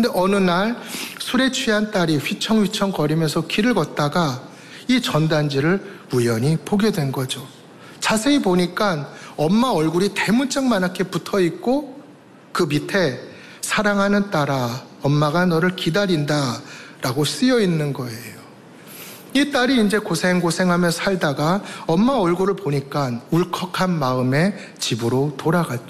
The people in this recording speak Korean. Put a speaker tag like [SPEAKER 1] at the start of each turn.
[SPEAKER 1] 근데 어느 날 술에 취한 딸이 휘청휘청 거리면서 길을 걷다가 이 전단지를 우연히 보게 된 거죠. 자세히 보니까 엄마 얼굴이 대문짝만하게 붙어 있고 그 밑에 사랑하는 딸아, 엄마가 너를 기다린다 라고 쓰여 있는 거예요. 이 딸이 이제 고생하며 살다가 엄마 얼굴을 보니까 울컥한 마음에 집으로 돌아갔죠.